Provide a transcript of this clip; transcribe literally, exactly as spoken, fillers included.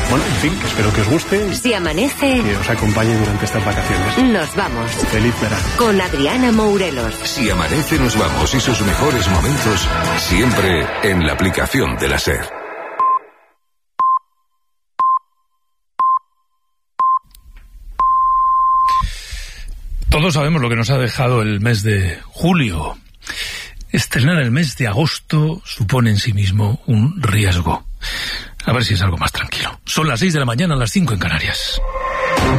Bueno, en fin, espero que os guste. Si amanece, que os acompañe durante estas vacaciones. Nos vamos. Feliz verano. Con Adriana Mourelos. Si amanece, nos vamos, y sus mejores momentos siempre en la aplicación de la SER. Todos sabemos lo que nos ha dejado el mes de julio. Estrenar el mes de agosto supone en sí mismo un riesgo. A ver si es algo más tranquilo. Son las seis de la mañana, las cinco en Canarias.